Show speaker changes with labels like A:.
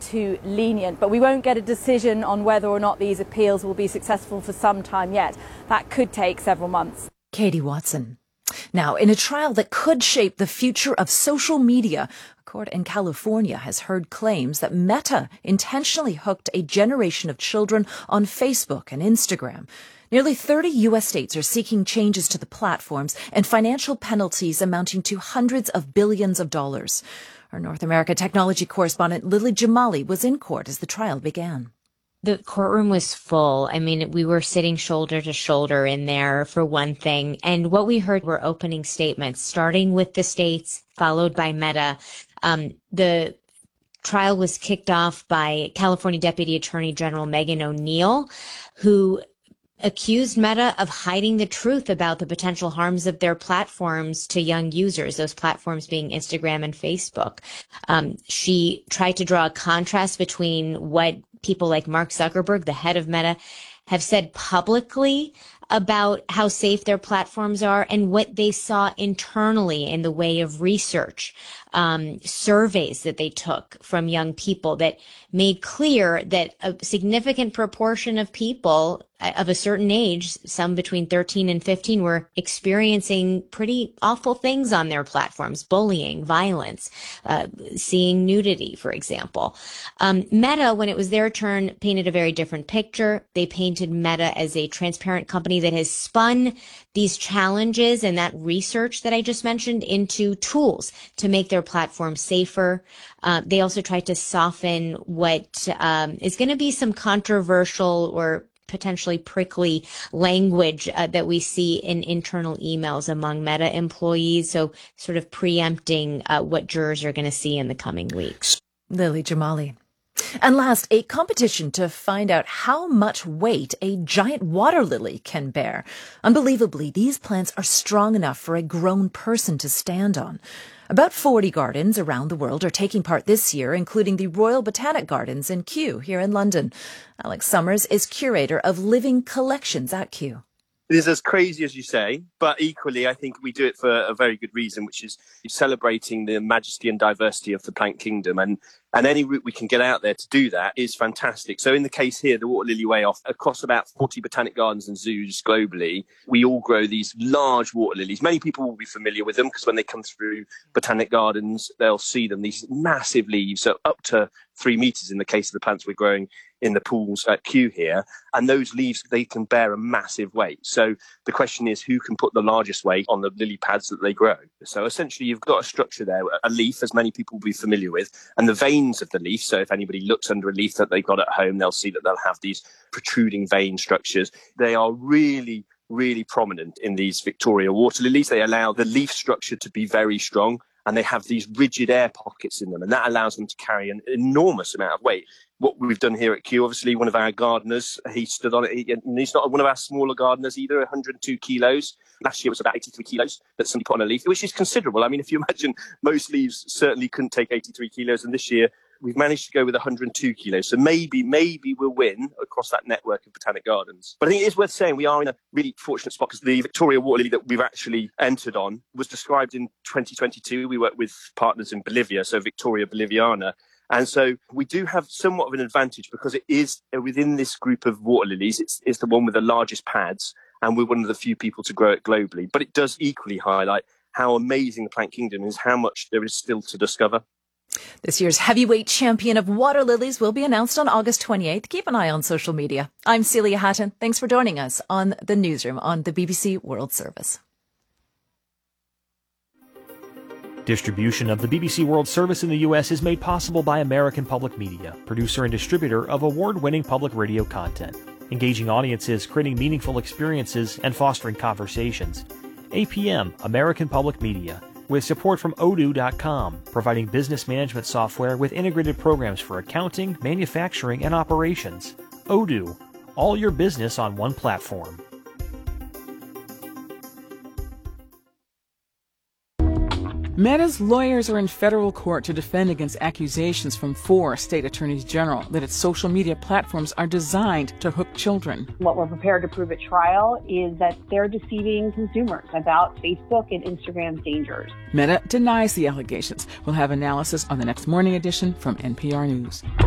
A: too lenient. But we won't get a decision on whether or not these appeals will be successful for some time yet. That could take several months.
B: Katie Watson. Now, in a trial that could shape the future of social media, a court in California has heard claims that Meta intentionally hooked a generation of children on Facebook and Instagram. Nearly 30 U.S. states are seeking changes to the platforms and financial penalties amounting to hundreds of billions of dollars. Our North America technology correspondent Lily Jamali was in court as the trial began.
C: The courtroom was full. I mean, we were sitting shoulder to shoulder in there, for one thing. And what we heard were opening statements, starting with the states, followed by Meta. The trial was kicked off by California Deputy Attorney General Megan O'Neill, who accused Meta of hiding the truth about the potential harms of their platforms to young users, those platforms being Instagram and Facebook. She tried to draw a contrast between what people like Mark Zuckerberg, the head of Meta, have said publicly about how safe their platforms are and what they saw internally in the way of research, surveys that they took from young people that made clear that a significant proportion of people of a certain age, some between 13 and 15, were experiencing pretty awful things on their platforms, bullying, violence, seeing nudity, for example. Meta, when it was their turn, painted a very different picture. They painted Meta as a transparent company that has spun these challenges and that research that I just mentioned into tools to make their platform safer. They also tried to soften what is going to be some controversial or potentially prickly language that we see in internal emails among Meta employees, so sort of preempting what jurors are going to see in the coming weeks.
B: Lily Jamali. And last, a competition to find out how much weight a giant water lily can bear. Unbelievably, these plants are strong enough for a grown person to stand on. About 40 gardens around the world are taking part this year, including the Royal Botanic Gardens in Kew here in London. Alex Summers is curator of Living Collections at Kew.
D: It is as crazy as you say, but equally, I think we do it for a very good reason, which is celebrating the majesty and diversity of the plant kingdom. And any route we can get out there to do that is fantastic. So in the case here, the Water Lily Way Off, across about 40 botanic gardens and zoos globally, we all grow these large water lilies. Many people will be familiar with them because when they come through botanic gardens, they'll see them, these massive leaves, so up to 3 meters in the case of the plants we're growing in the pools at Kew here. And those leaves, they can bear a massive weight. So the question is, who can put the largest weight on the lily pads that they grow? So essentially, you've got a structure there, a leaf, as many people will be familiar with, and the veins of the leaf. So if anybody looks under a leaf that they've got at home, they'll see that they'll have these protruding vein structures. They are really prominent in these Victoria water lilies. They allow the leaf structure to be very strong, and they have these rigid air pockets in them, and that allows them to carry an enormous amount of weight. What we've done here at Kew, obviously, one of our gardeners, he stood on it. He's not one of our smaller gardeners either, 102 kilos. Last year it was about 83 kilos that somebody put on a leaf, which is considerable. I mean, if you imagine, most leaves certainly couldn't take 83 kilos, and this year we've managed to go with 102 kilos. So maybe we'll win across that network of botanic gardens. But I think it is worth saying we are in a really fortunate spot because the Victoria Water Lily that we've actually entered on was described in 2022. We worked with partners in Bolivia, so Victoria Boliviana. And so we do have somewhat of an advantage because it is within this group of water lilies, it's the one with the largest pads, and we're one of the few people to grow it globally. But it does equally highlight how amazing the plant kingdom is, how much there is still to discover.
B: This year's heavyweight champion of water lilies will be announced on August 28th. Keep an eye on social media. I'm Celia Hatton. Thanks for joining us on The Newsroom on the BBC World Service.
E: Distribution of the BBC World Service in the U.S. is made possible by American Public Media, producer and distributor of award-winning public radio content, engaging audiences, creating meaningful experiences, and fostering conversations. APM, American Public Media, with support from Odoo.com, providing business management software with integrated programs for accounting, manufacturing, and operations. Odoo, all your business on one platform.
F: Meta's lawyers are in federal court to defend against accusations from 4 state attorneys general that its social media platforms are designed to hook children.
G: What we're prepared to prove at trial is that they're deceiving consumers about Facebook and Instagram's dangers.
F: Meta denies the allegations. We'll have analysis on the next morning edition from NPR News.